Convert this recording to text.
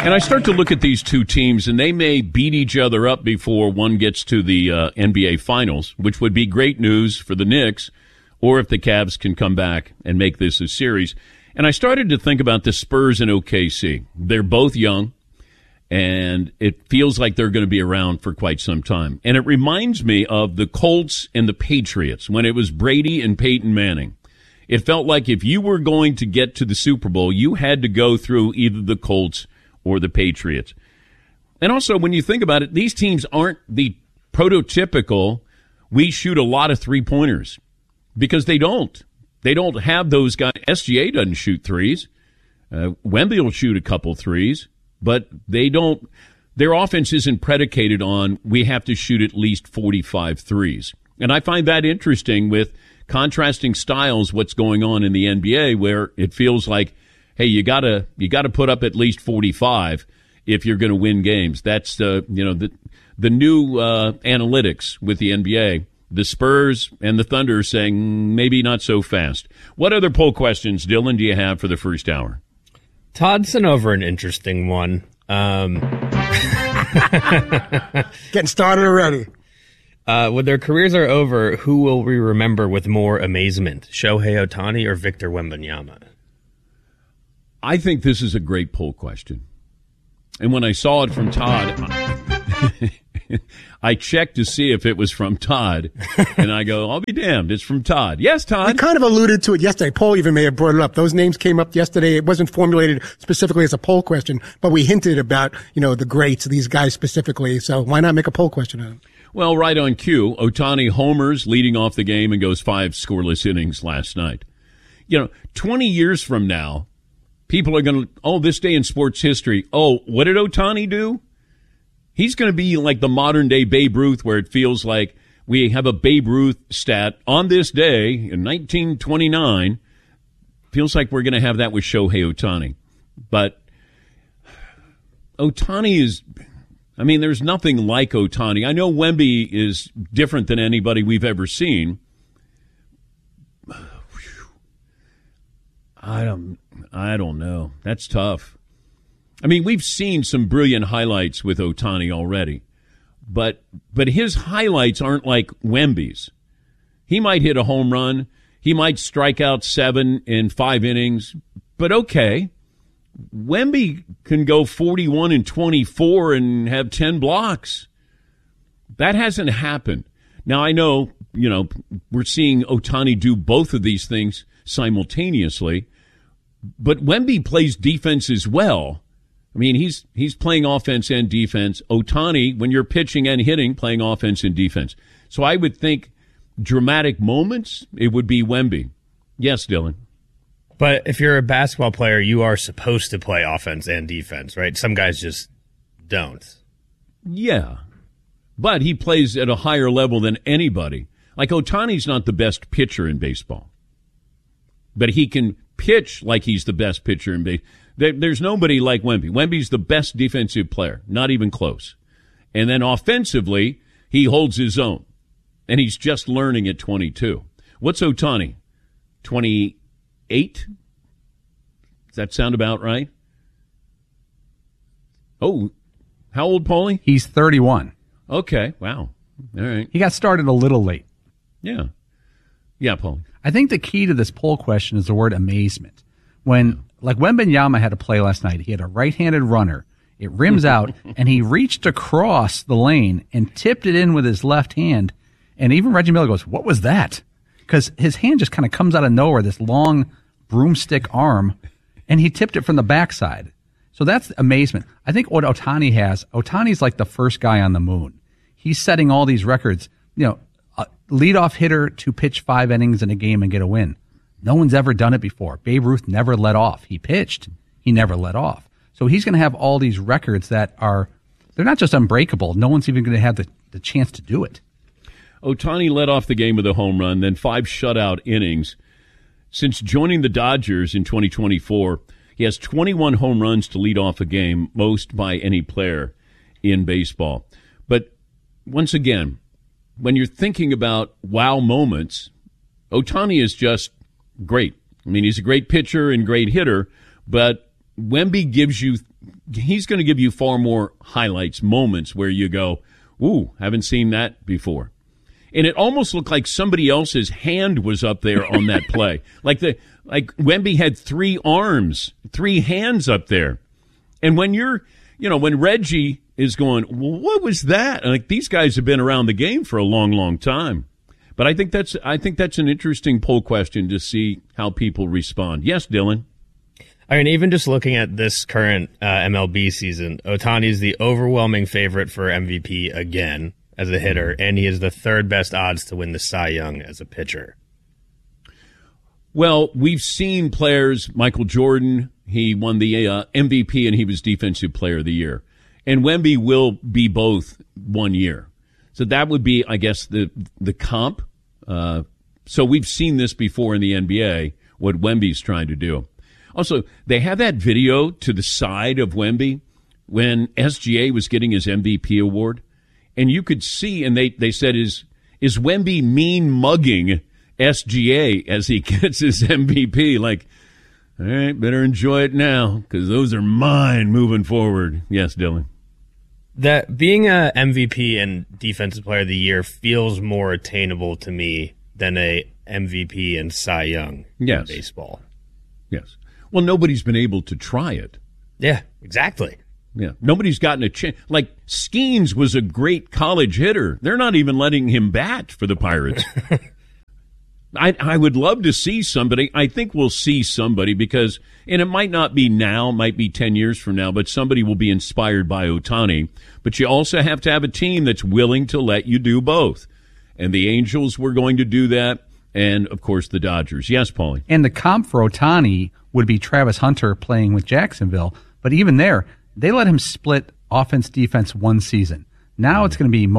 And I start to look at these two teams, and they may beat each other up before one gets to the NBA Finals, which would be great news for the Knicks, or if the Cavs can come back and make this a series. And I started to think about the Spurs and OKC. They're both young, and it feels like they're going to be around for quite some time. And it reminds me of the Colts and the Patriots when it was Brady and Peyton Manning. It felt like if you were going to get to the Super Bowl, you had to go through either the Colts or the Patriots. And also, when you think about it, these teams aren't the prototypical, we shoot a lot of three-pointers, because they don't. They don't have those guys. SGA doesn't shoot threes. Wemby will shoot a couple threes, but they don't. Their offense isn't predicated on we have to shoot at least 45 threes. And I find that interesting with contrasting styles, what's going on in the NBA, where it feels like, hey, you gotta put up at least 45 if you're going to win games. That's the new analytics with the NBA. The Spurs and the Thunder are saying maybe not so fast. What other poll questions, Dylan, do you have for the first hour? Todd sent over an interesting one. Getting started already. When their careers are over, who will we remember with more amazement? Shohei Ohtani or Victor Wembanyama? I think this is a great poll question. And when I saw it from Todd, I checked to see if it was from Todd, and I go, I'll be damned, it's from Todd. Yes, Todd. We kind of alluded to it yesterday. Paul even may have brought it up. Those names came up yesterday. It wasn't formulated specifically as a poll question, but we hinted about, the greats, these guys specifically. So why not make a poll question on them? Well, right on cue, Ohtani homers leading off the game and goes 5 scoreless innings last night. 20 years from now, people are going to, this day in sports history, what did Ohtani do? He's going to be like the modern-day Babe Ruth, where it feels like we have a Babe Ruth stat on this day in 1929. Feels like we're going to have that with Shohei Ohtani. But Ohtani is, there's nothing like Ohtani. I know Wemby is different than anybody we've ever seen. I don't know. That's tough. We've seen some brilliant highlights with Ohtani already, but his highlights aren't like Wemby's. He might hit a home run. He might strike out 7 in 5 innings, but okay. Wemby can go 41 and 24 and have 10 blocks. That hasn't happened. Now, I know, we're seeing Ohtani do both of these things simultaneously, but Wemby plays defense as well. He's playing offense and defense. Ohtani, when you're pitching and hitting, playing offense and defense. So I would think dramatic moments, it would be Wemby. Yes, Dylan. But if you're a basketball player, you are supposed to play offense and defense, right? Some guys just don't. Yeah. But he plays at a higher level than anybody. Like Ohtani's not the best pitcher in baseball. But he can pitch like he's the best pitcher in baseball. There's nobody like Wemby. Wemby's the best defensive player, not even close. And then offensively, he holds his own. And he's just learning at 22. What's Ohtani? 28? Does that sound about right? Oh, how old, Paulie? He's 31. Okay, wow. All right. He got started a little late. Yeah. Yeah, Paulie. I think the key to this poll question is the word amazement. When, like Wembanyama had a play last night, he had a right-handed runner. It rims out, and he reached across the lane and tipped it in with his left hand. And even Reggie Miller goes, what was that? Because his hand just kind of comes out of nowhere, this long broomstick arm, and he tipped it from the backside. So that's amazement. I think what Ohtani's like the first guy on the moon. He's setting all these records. A leadoff hitter to pitch 5 innings in a game and get a win. No one's ever done it before. Babe Ruth never let off. He pitched. He never let off. So he's going to have all these records that they're not just unbreakable. No one's even going to have the chance to do it. Ohtani led off the game with a home run, then 5 shutout innings. Since joining the Dodgers in 2024, he has 21 home runs to lead off a game, most by any player in baseball. But once again, when you're thinking about wow moments, Ohtani is just great. He's a great pitcher and great hitter, but Wemby gives you he's going to give you far more highlights, moments where you go, ooh, haven't seen that before. And it almost looked like somebody else's hand was up there on that play. Like Wemby had 3 arms, 3 hands up there. And when when Reggie is going, well, what was that? Like, these guys have been around the game for a long, long time. But I think that's an interesting poll question to see how people respond. Yes, Dylan. I mean, even just looking at this current MLB season, Ohtani is the overwhelming favorite for MVP again as a hitter, and he is the 3rd best odds to win the Cy Young as a pitcher. Well, we've seen players, Michael Jordan, he won the MVP and he was Defensive Player of the Year. And Wemby will be both one year. So that would be, I guess, the comp. So we've seen this before in the NBA, what Wemby's trying to do. Also, they have that video to the side of Wemby when SGA was getting his MVP award. And you could see, and they said, is Wemby mean mugging SGA as he gets his MVP? Like, all right, better enjoy it now because those are mine moving forward. Yes, Dylan. That being a MVP and Defensive Player of the Year feels more attainable to me than a MVP and Cy Young in baseball. Yes. Well, nobody's been able to try it. Yeah, exactly. Yeah, nobody's gotten a chance. Like, Skeens was a great college hitter. They're not even letting him bat for the Pirates. I would love to see somebody. I think we'll see somebody because, and it might not be now, might be 10 years from now, but somebody will be inspired by Ohtani. But you also have to have a team that's willing to let you do both. And the Angels were going to do that. And, of course, the Dodgers. Yes, Paulie. And the comp for Ohtani would be Travis Hunter playing with Jacksonville. But even there, they let him split offense, defense one season. Now it's going to be